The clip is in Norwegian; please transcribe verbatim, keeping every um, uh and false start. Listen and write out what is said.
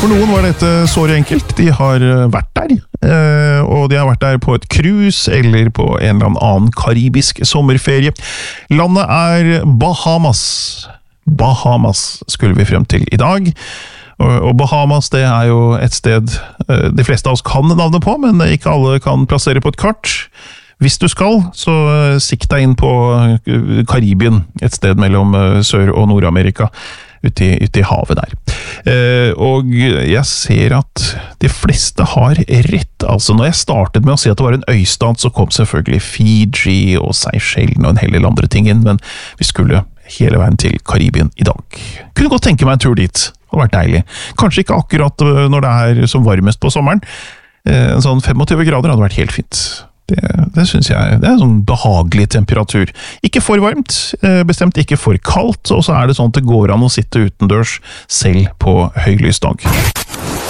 For noen var dette såre enkelt. De har vært der, og de har vært der på et cruise eller på en eller annen karibisk sommerferie. Landet er Bahamas. Bahamas skulle vi frem til i dag. Og Bahamas, det er jo et sted de fleste av oss kan navnet på, men ikke alle kan plassere på et kart. Hvis du skal, så sikt deg inn på Karibien, et sted mellom Sør- og Nord-Amerika. Ute i, ute i havet der. Eh, og jeg ser at de fleste har rett. Altså, når jeg startet med å si at det var en øystat, så kom selvfølgelig Fiji og Seychellen og en hel del andre ting inn, men vi skulle hele veien til Karibien i dag. Kunne godt tenke meg en tur dit. Det hadde vært deilig. Kanskje ikke akkurat når det er som varmest på sommeren. Eh, en sånn tjuefem grader hadde vært helt fint. Det, det synes jeg, det er en sånn behagelig temperatur. Ikke for varmt, bestemt ikke for kaldt, og så er det sånn at det går an å sitte utendørs selv på høylys dag.